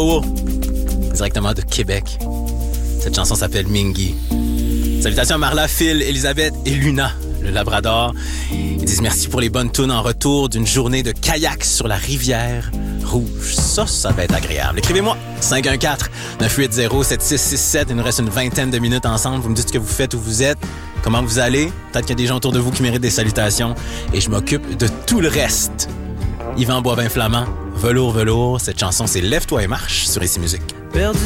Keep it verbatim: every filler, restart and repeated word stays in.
Wowo, directement de Québec. Cette chanson s'appelle Mingy. Salutations à Marla, Phil, Elisabeth et Luna, le Labrador. Ils disent merci pour les bonnes tunes en retour d'une journée de kayak sur la rivière Rouge. Ça, ça va être agréable. Écrivez-moi cinq un quatre, neuf huit zéro, sept six six sept. Il nous reste une vingtaine de minutes ensemble. Vous me dites ce que vous faites, où vous êtes, comment vous allez. Peut-être qu'il y a des gens autour de vous qui méritent des salutations. Et je m'occupe de tout le reste. Yvan Boivin-Flamand, Velours, Velours. Cette chanson, c'est Lève-toi et marche sur Ici Musique. Perdu